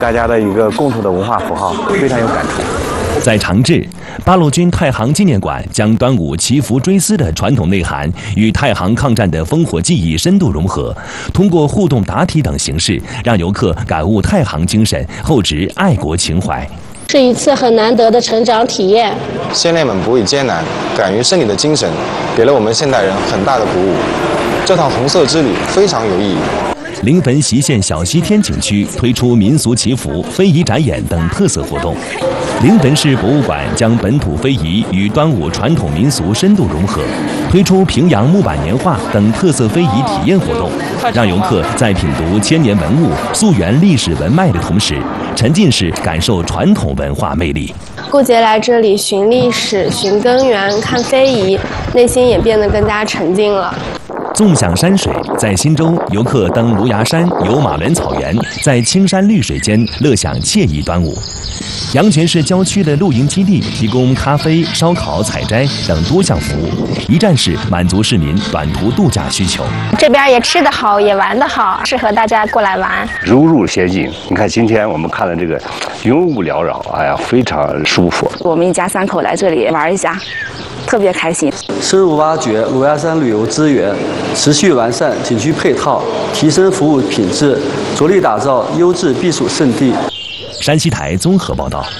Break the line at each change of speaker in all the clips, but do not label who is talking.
大家的一个共同的文化符号，非常有感触。
在长治，八路军太行纪念馆将端午祈福追思的传统内涵与太行抗战的烽火记忆深度融合，通过互动答题等形式，让游客感悟太行精神，厚植爱国情怀。
是一次很难得的成长体验。
先烈们不畏艰难、敢于胜利的精神，给了我们现代人很大的鼓舞。这趟红色之旅非常有意义。
临汾隰县小西天景区推出民俗祈福、非遗展演等特色活动。临汾市博物馆将本土非遗与端午传统民俗深度融合，推出平阳木板年画等特色非遗体验活动，让游客在品读千年文物、溯源历史文脉的同时，沉浸式感受传统文化魅力。
过节来这里寻历史、寻根源、看非遗，内心也变得更加沉静了。
纵享山水，在忻州，游客登芦芽山、游马伦草原，在青山绿水间乐享惬意端午。阳泉市郊区的露营基地提供咖啡、烧烤、采摘等多项服务，一站式满足市民短途度假需求。
这边也吃得好，也玩得好，适合大家过来玩，
如入仙境。你看今天我们看了这个云雾缭绕，哎呀，非常舒服。
我们一家3口来这里玩一下，特别开心。
深入挖掘芦芽山旅游资源，持续完善景区配套，提升服务品质，着力打造优质避暑胜地。
山西台综合报道。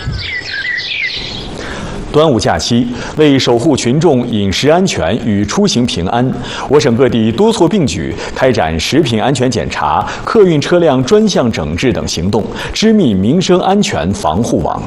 端午假期，为守护群众饮食安全与出行平安，我省各地多措并举，开展食品安全检查、客运车辆专项整治等行动，织密民生安全防护网。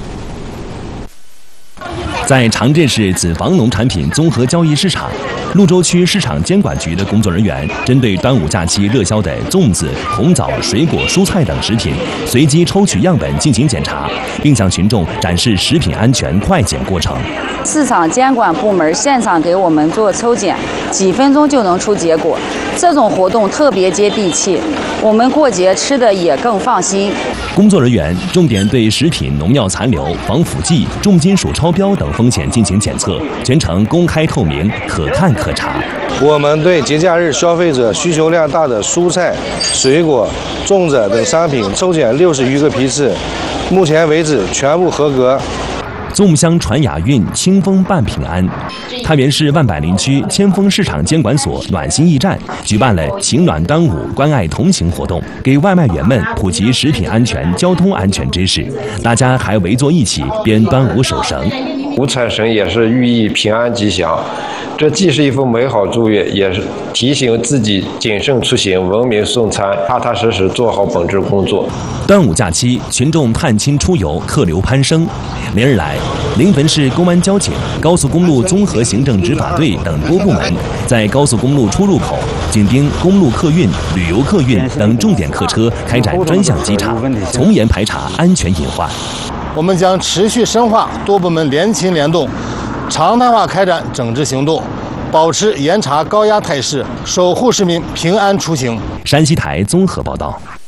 在长镇市子房农产品综合交易市场，潞州区市场监管局的工作人员针对端午假期热销的粽子、红枣、水果、蔬菜等食品，随机抽取样本进行检查，并向群众展示食品安全快检过程。
市场监管部门现场给我们做抽检，几分钟就能出结果，这种活动特别接地气，我们过节吃的也更放心。
工作人员重点对食品农药残留、防腐剂、重金属超标等风险进行检测，全程公开透明、可看可查。
我们对节假日消费者需求量大的蔬菜、水果、粽子等商品抽检60余个批次，目前为止全部合格。
粽香传雅韵，清风伴平安。太原市万柏林区千丰市场监管所暖心驿站举办了情暖端午、关爱同行活动，给外卖员们普及食品安全、交通安全知识。大家还围坐一起编端午守绳。
五彩绳也是寓意平安吉祥，这既是一幅美好祝愿，也是提醒自己谨慎出行、文明送餐、踏踏实实做好本职工作。
端午假期，群众探亲出游，客流攀升。连日来，临汾市公安交警、高速公路综合行政执法队等多部门在高速公路出入口紧盯公路客运、旅游客运等重点客车，开展专项稽查，从严排查安全隐患。
我们将持续深化多部门联勤联动，常态化开展整治行动，保持严查高压态势，守护市民平安出行。
山西台综合报道。